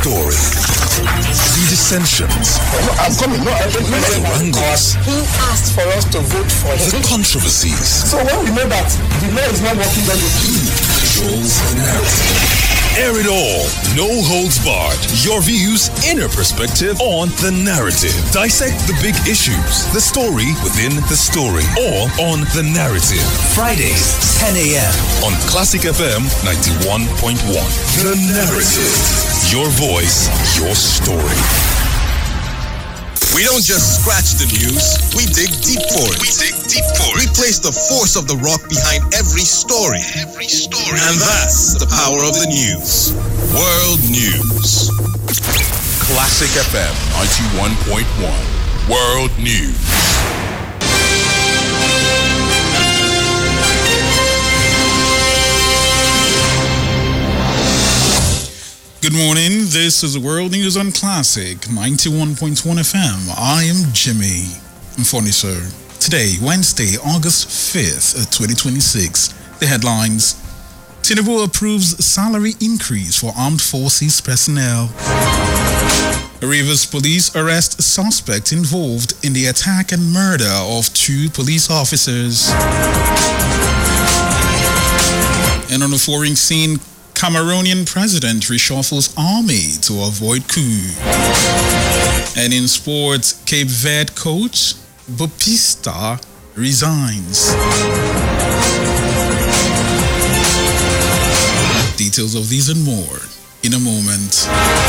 story. The dissensions. I'm coming. No, the wrangles. He asked for us to vote for him. The controversies. So when we know that the law is not working, then the Visuals and narrative. Air it all. No holds barred. Your views, inner perspective on the narrative. Dissect the big issues, the story within the story, all on the narrative. Fridays, 10 a.m. on Classic FM 91.1. The narrative. Your voice, your story. We don't just scratch the news, we dig deep for it. We place the force of the rock behind every story. And that's the power of the news. World News. Classic FM 91.1. World News. Good morning, this is the World News on Classic 91.1 FM. I am Jimmy Mfoniso. Today, Wednesday, August 5th, 2026. The headlines: Tinubu approves salary increase for armed forces personnel. Rivers police arrest suspect involved in the attack and murder of 2 police officers. And on the foreign scene, Cameroonian president reshuffles army to avoid coup. And in sports, Cape Verde coach Baptista resigns. Details of these and more in a moment.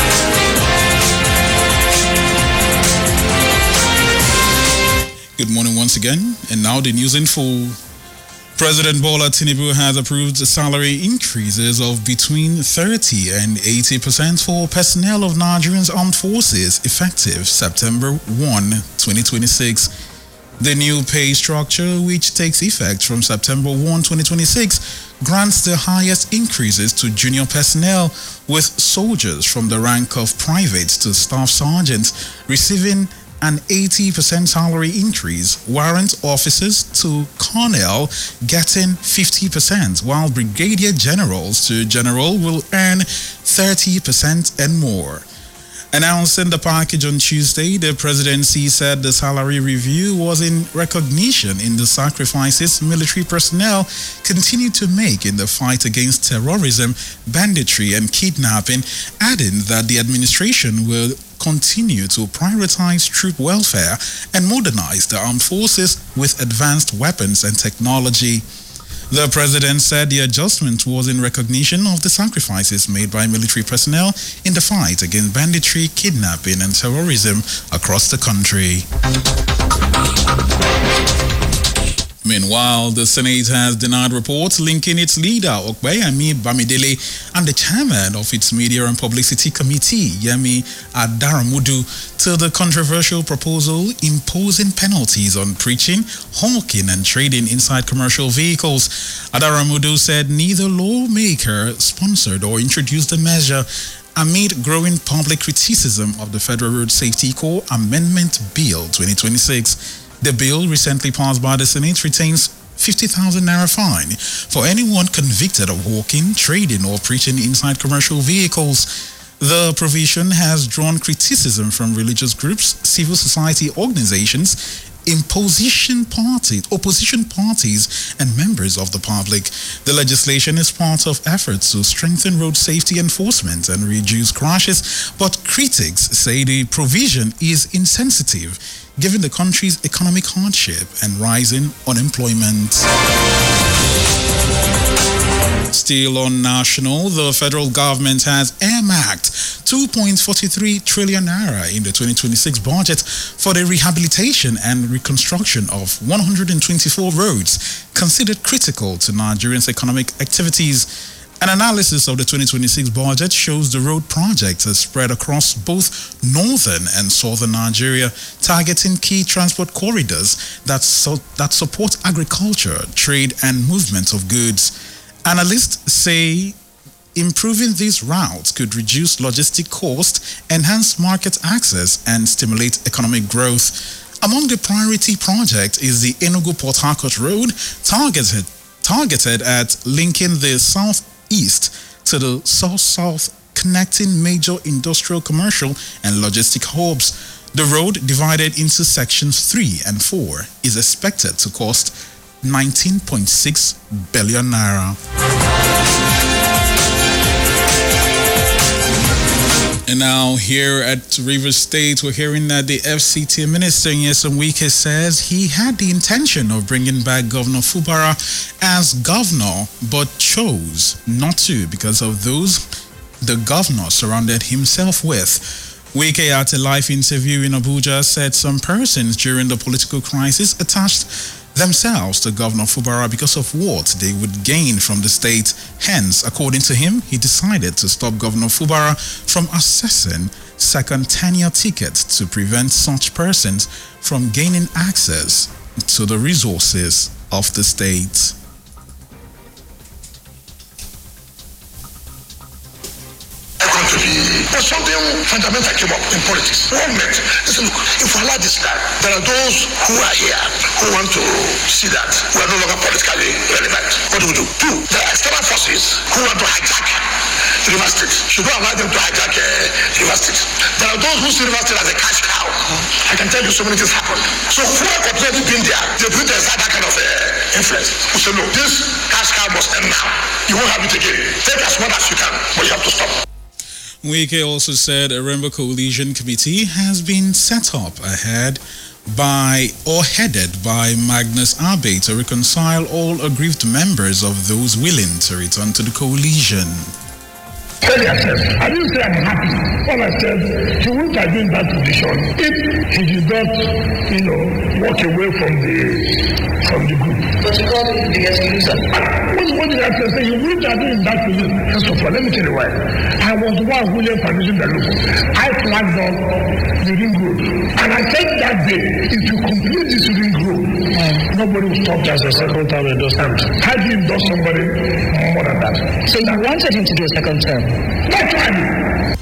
Good morning once again, and now the news in full. President Bola Tinubu has approved salary increases of between 30 and 80% for personnel of Nigeria's armed forces effective September 1, 2026. The new pay structure, which takes effect from September 1, 2026, grants the highest increases to junior personnel, with soldiers from the rank of private to staff sergeant receiving an 80% salary increase, warrant officers to colonel getting 50%, while brigadier generals to general will earn 30% and more. Announcing the package on Tuesday, the presidency said the salary review was in recognition in the sacrifices military personnel continue to make in the fight against terrorism, banditry, and kidnapping, adding that the administration will continue to prioritize troop welfare and modernize the armed forces with advanced weapons and technology. The president said the adjustment was in recognition of the sacrifices made by military personnel in the fight against banditry, kidnapping, and terrorism across the country. Meanwhile, the Senate has denied reports linking its leader, Okpeyemi Bamidele, and the chairman of its Media and Publicity Committee, Yemi Adaramudu, to the controversial proposal imposing penalties on preaching, hawking, and trading inside commercial vehicles. Adaramudu said neither lawmaker sponsored or introduced the measure amid growing public criticism of the Federal Road Safety Corps Amendment Bill 2026. The bill, recently passed by the Senate, retains 50,000 naira fine for anyone convicted of hawking, trading, or preaching inside commercial vehicles. The provision has drawn criticism from religious groups, civil society organizations, opposition parties, and members of the public. The legislation is part of efforts to strengthen road safety enforcement and reduce crashes, but critics say the provision is insensitive given the country's economic hardship and rising unemployment. Still on national, the federal government has earmarked 2.43 trillion naira in the 2026 budget for the rehabilitation and reconstruction of 124 roads considered critical to Nigerians' economic activities. An analysis of the 2026 budget shows the road project is spread across both northern and southern Nigeria, targeting key transport corridors that support agriculture, trade, and movement of goods. Analysts say improving these routes could reduce logistic costs, enhance market access, and stimulate economic growth. Among the priority projects is the Enugu-Port Harcourt Road, targeted at linking the southeast to the south-south connecting major industrial, commercial, and logistic hubs. The road, divided into sections 3 and 4, is expected to cost 19.6 billion naira. And now here at Rivers State, we're hearing that the FCT Minister Nyesom Wike says he had the intention of bringing back Governor Fubara as governor, but chose not to because of those the governor surrounded himself with. Wike, at a live interview in Abuja, said some persons during the political crisis attached themselves to Governor Fubara because of what they would gain from the state. Hence, according to him, he decided to stop Governor Fubara from assessing second tenure tickets to prevent such persons from gaining access to the resources of the state. But something fundamental came up in politics. One met, listen, look, if we allow this guy, there are those who are here who want to see that we are no longer politically relevant. What do we do? Two, there are external forces who want to hijack River State. Should we allow them to hijack River State? There are those who see River State as a cash cow. I can tell you so many things happened. So who have observed been there, they bring that kind of influence. We say, no, this cash cow must end now. You won't have it again. Take as much as you can, but you have to stop. Wike also said a Rainbow Coalition Committee has been set up headed by Magnus Abe to reconcile all aggrieved members of those willing to return to the coalition. Tell yourself, I didn't say I'm happy. All I said, he wouldn't have been in that position if he did not, walk away from the group. But you called him the exclusive. What did I say? He wouldn't have been in that position. First of all, let me tell you why. I was the one who left permission the look. I flagged up the ring road. And I said that day, if you complete this ring road, nobody will stop just a second term endorsement. Had he endorsed somebody more than that? So you wanted him to do a second term? That's right.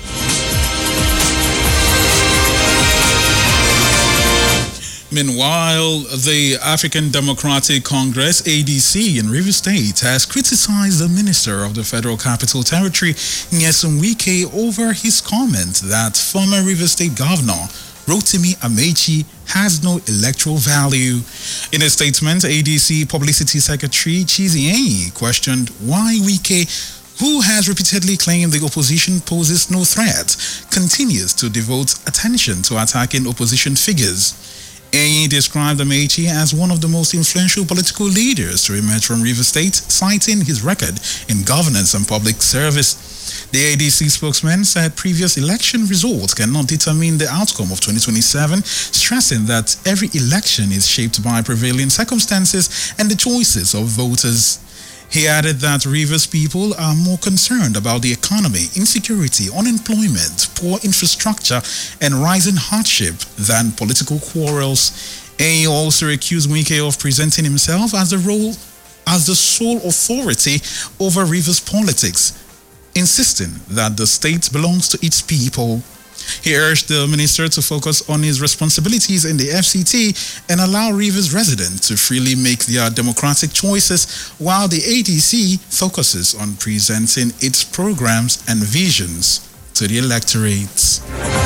Meanwhile, the African Democratic Congress, ADC, in Rivers State has criticized the Minister of the Federal Capital Territory, Nyesom Wike, over his comment that former Rivers State Governor Rotimi Amechi has no electoral value. In a statement, ADC Publicity Secretary Chizi Enyi questioned why Wike, who has repeatedly claimed the opposition poses no threat, continues to devote attention to attacking opposition figures. Enyi described Amechi as one of the most influential political leaders to emerge from Rivers State, citing his record in governance and public service. The ADC spokesman said previous election results cannot determine the outcome of 2027, stressing that every election is shaped by prevailing circumstances and the choices of voters. He added that Rivers people are more concerned about the economy, insecurity, unemployment, poor infrastructure, and rising hardship than political quarrels. He also accused Wike of presenting himself as the sole authority over Rivers politics, insisting that the state belongs to its people. He urged the minister to focus on his responsibilities in the FCT and allow Rivers residents to freely make their democratic choices, while the ADC focuses on presenting its programs and visions to the electorate.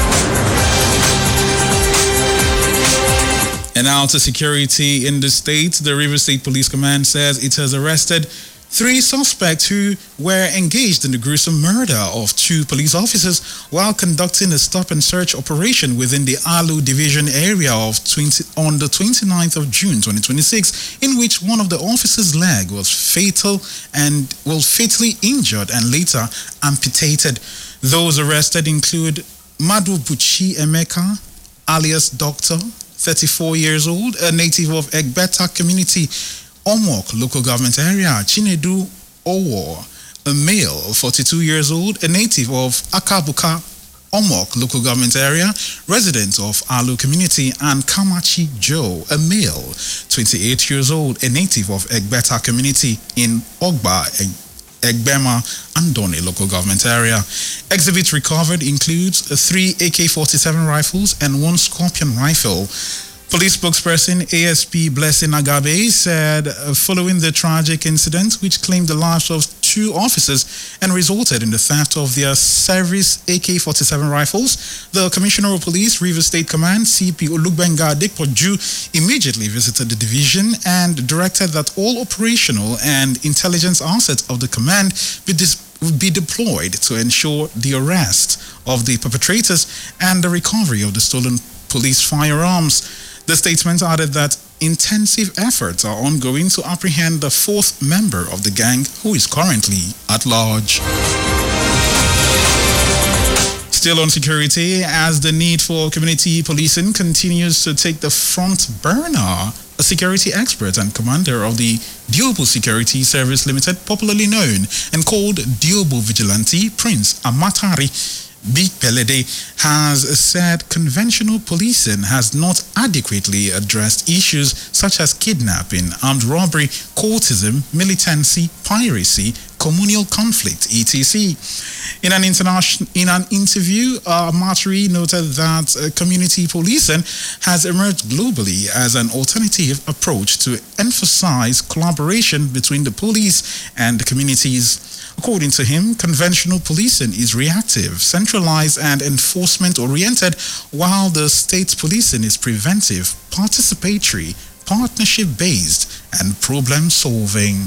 And now to security in the state. The Rivers State Police Command says it has arrested 3 suspects who were engaged in the gruesome murder of 2 police officers while conducting a stop-and-search operation within the Alu Division area on the 29th of June 2026, in which one of the officers' leg was fatally injured and later amputated. Those arrested include Madu Buchi Emeka, alias Doctor, 34 years old, a native of Egbeta community, Omok local government area, Chinedu Owo, a male, 42 years old, a native of Akabuka, Omok local government area, resident of Alu community, and Kamachi Joe, a male, 28 years old, a native of Egbeta community in Ogba, Egbema, Andoni local government area. Exhibits recovered includes 3 AK-47 rifles and 1 Scorpion rifle. Police spokesperson ASP Blessing Agabe said following the tragic incident which claimed the lives of 2 officers and resulted in the theft of their service AK-47 rifles, the Commissioner of Police, Rivers State Command, CP Olugbenga Adekpoju, immediately visited the division and directed that all operational and intelligence assets of the command be deployed to ensure the arrest of the perpetrators and the recovery of the stolen police firearms. The statement added that intensive efforts are ongoing to apprehend the 4th member of the gang who is currently at large. Still on security, as the need for community policing continues to take the front burner, a security expert and commander of the Diobo Security Service Limited, popularly known and called Diobo Vigilante, Prince Amatari Big Pelede, has said conventional policing has not adequately addressed issues such as kidnapping, armed robbery, courtism, militancy, piracy, communal conflict, etc. In an interview, Matri noted that community policing has emerged globally as an alternative approach to emphasize collaboration between the police and the communities. According to him, conventional policing is reactive, centralized, and enforcement-oriented, while the state policing is preventive, participatory, partnership-based, and problem-solving.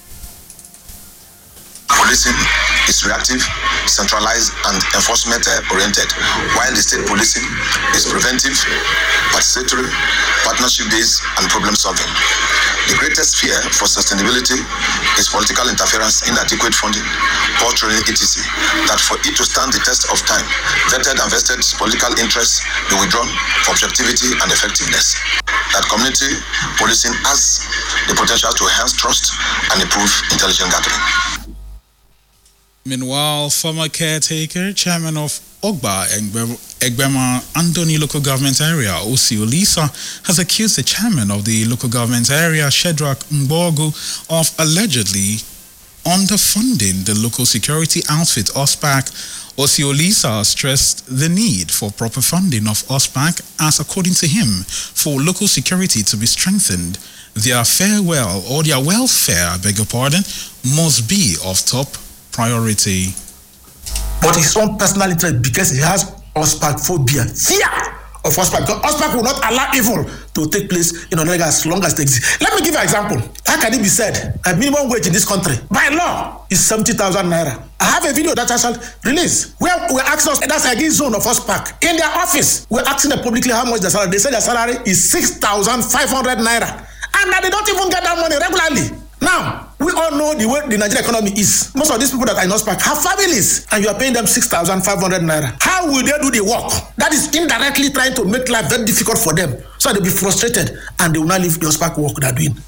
Policing is reactive, centralized, and enforcement-oriented, while the state policing is preventive, participatory, partnership-based, and problem-solving. The greatest fear for sustainability is political interference, inadequate funding, poor training, etc. That for it to stand the test of time, vetted and vested political interests be withdrawn for objectivity and effectiveness. That community policing has the potential to enhance trust and improve intelligence gathering. Meanwhile, former caretaker, chairman of Ogba Egbema Andoni local government area, Osi Olisa, has accused the chairman of the local government area, Shedrack Mbogu, of allegedly underfunding the local security outfit OSPAC. Osi Olisa stressed the need for proper funding of OSPAC as, according to him, for local security to be strengthened, their welfare, must be of top priority. But his own personal interest, because he has OSPAC phobia, fear of OSPAC. Because OSPAC will not allow evil to take place in Onega as long as it exists. Let me give you an example. How can it be said a minimum wage in this country by law is 70,000 naira? I have a video that I shall release where we're asking us, that's against zone of OSPAC. In their office, we're asking them publicly how much their salary. They say their salary is 6,500 naira. And that they don't even get that money regularly. Now, we all know the way the Nigerian economy is. Most of these people that are in OSPAC have families, and you are paying them 6,500 naira. How will they do the work? That is indirectly trying to make life very difficult for them. So they'll be frustrated, and they will not leave the OSPAC work they're doing.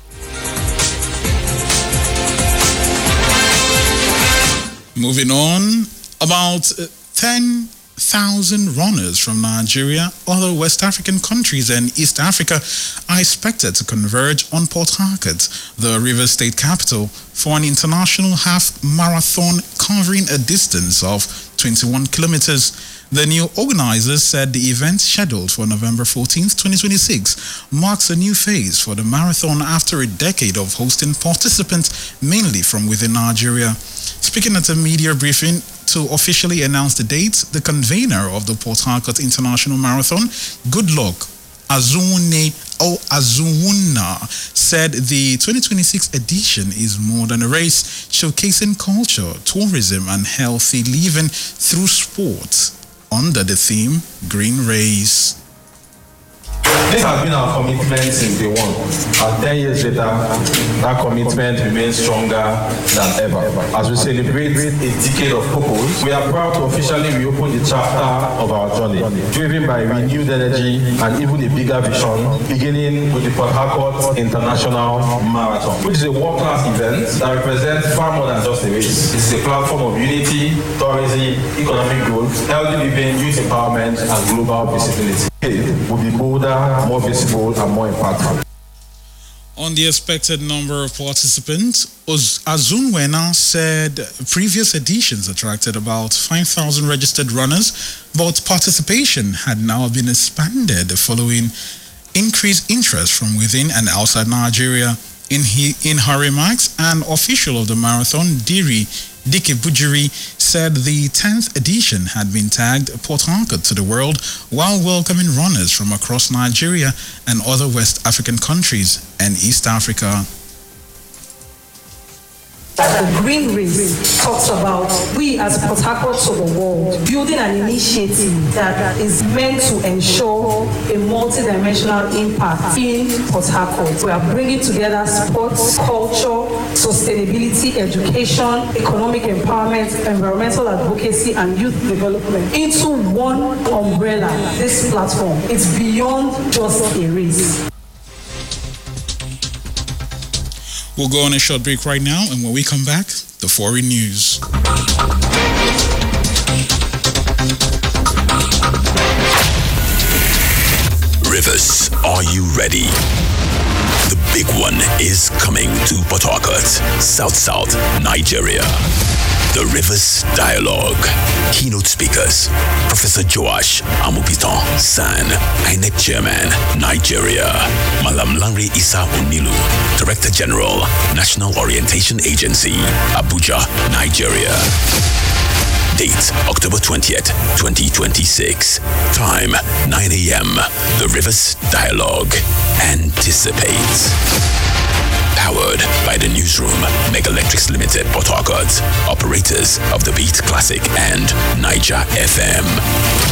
Moving on, about 10,000 runners from Nigeria, other West African countries, and East Africa are expected to converge on Port Harcourt, the Rivers State capital, for an international half marathon covering a distance of 21 kilometers. The new organizers said the event, scheduled for November 14th, 2026, marks a new phase for the marathon after a decade of hosting participants mainly from within Nigeria. Speaking at a media briefing to officially announce the date, the convener of the Port Harcourt International Marathon, Goodluck Azuwuna, said the 2026 edition is more than a race, showcasing culture, tourism, and healthy living through sport under the theme Green Race. This has been our commitment since day one. And 10 years later, that commitment remains stronger than ever. As we celebrate a decade of purpose, we are proud to officially reopen the chapter of our journey, driven by renewed energy and even a bigger vision, beginning with the Port Harcourt International Marathon, which is a world-class event that represents far more than just a race. It's a platform of unity, tourism, economic growth, healthy living, youth empowerment, and global visibility. It will be bolder, more visible, and more impactful. On the expected number of participants, Azunwena said previous editions attracted about 5,000 registered runners, but participation had now been expanded following increased interest from within and outside Nigeria. In her remarks, an official of the marathon, Dike Bujiri, said the 10th edition had been tagged Port Harcourt to the world while welcoming runners from across Nigeria and other West African countries and East Africa. The Green Race talks about we as Port Harcourt to the world, building an initiative that is meant to ensure a multidimensional impact in Port Harcourt. We are bringing together sports, culture, sustainability, education, economic empowerment, environmental advocacy, and youth development into one umbrella. This platform is beyond just a race. We'll go on a short break right now, and when we come back, the foreign news. Rivers, are you ready? The big one is coming to Port Harcourt, South, Nigeria. The Rivers Dialogue. Keynote speakers, Professor Joash Amupitan San, INEC Chairman, Nigeria. Malam Lanre Isa Onilu, Director General, National Orientation Agency, Abuja, Nigeria. Date, October 20th, 2026. Time, 9 a.m. The Rivers Dialogue. Anticipate. Powered by the Newsroom, Mega Electrics Limited, Port Harcourt. Operators of the Beat Classic and Niger FM.